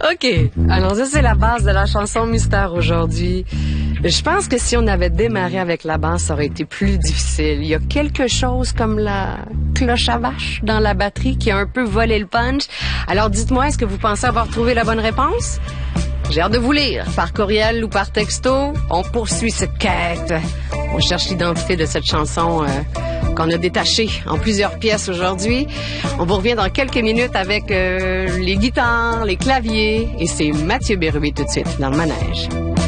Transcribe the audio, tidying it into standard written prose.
OK. Alors ça, c'est la base de la chanson Mystère aujourd'hui. Je pense que si on avait démarré avec la basse, ça aurait été plus difficile. Il y a quelque chose comme la cloche à vache dans la batterie qui a un peu volé le punch. Alors dites-moi, est-ce que vous pensez avoir trouvé la bonne réponse? J'ai hâte de vous lire, par courriel ou par texto. On poursuit cette quête. On cherche l'identité de cette chanson qu'on a détachée en plusieurs pièces aujourd'hui. On vous revient dans quelques minutes avec les guitares, les claviers. Et c'est Mathieu Bérubé tout de suite dans le manège.